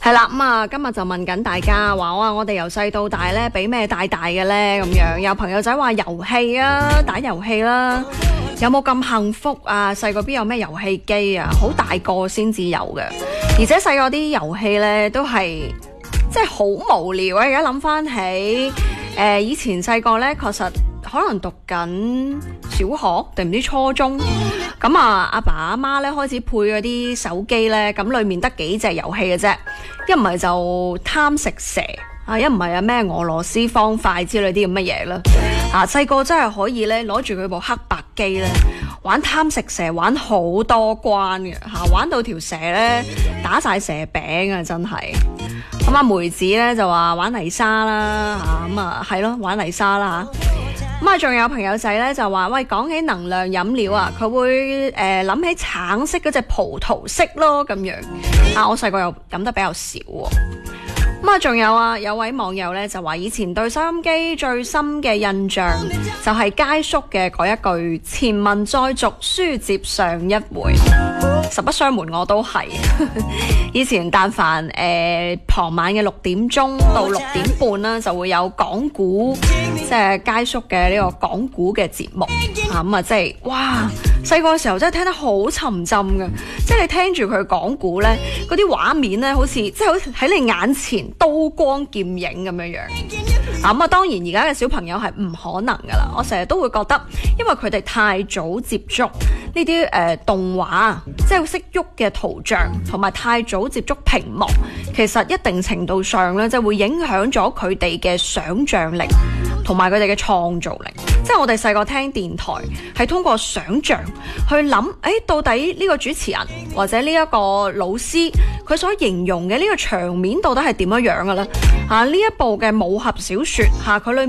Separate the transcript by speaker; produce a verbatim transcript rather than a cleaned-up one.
Speaker 1: 係啦，咁啊，今日就問緊大家話哇，我哋由細到大咧，俾咩帶大嘅咧？咁樣有朋友仔話遊戲啊，打遊戲啦，有冇咁幸福啊？細個邊有咩遊戲機啊？好大個先至有嘅，而且細個啲遊戲咧都係即係好無聊啊！而家諗翻起，誒、呃，以前細個咧，確實可能讀緊小學定唔知初中。咁啊，阿爸阿媽咧開始配嗰啲手機咧，咁裏面得幾隻遊戲嘅啫，一唔係就貪食蛇啊，一唔係啊咩俄羅斯方塊之類啲咁嘅嘢啦。啊，細個真係可以咧攞住佢部黑白機咧，玩貪食蛇，玩好多關嘅吓、啊，玩到條蛇咧打晒蛇餅啊，真係。咁啊，梅子咧就話玩泥沙啦吓，咁啊係咯，玩泥沙啦吓。咁啊，仲有朋友仔咧就話，喂，講起能量飲料啊，佢會誒諗、呃、起橙色嗰隻葡萄色咯，咁樣啊，我細個又飲得比較少喎。咁啊，仲有啊，有位網友咧就話，以前對收音機最深嘅印象就係佳叔嘅嗰一句前文再續，書接上一回。實不相瞞，我都係以前但凡誒、呃、傍晚嘅六點鐘到六點半啦，就會有講古，即係佳叔嘅呢個講古嘅節目啊。咁啊，即係哇，細個嘅時候真係聽得好沉浸嘅，即係你聽住佢講古咧，嗰啲畫面咧，好似即係好似喺你眼前刀光劍影咁樣樣啊。咁啊，當然而家嘅小朋友係唔可能噶啦，我成日都會覺得，因為佢哋太早接觸呢啲誒動畫，即係識喐嘅圖像，同埋太早接觸屏幕，其實一定程度上咧，即係會影響咗佢哋嘅想像力同埋佢哋嘅創造力。即係我哋細個聽電台係通過想像去諗，誒到底呢個主持人或者呢一個老師佢所形容嘅呢個場面到底係點樣樣嘅咧？嚇、啊、呢一部嘅武俠小説嚇佢裏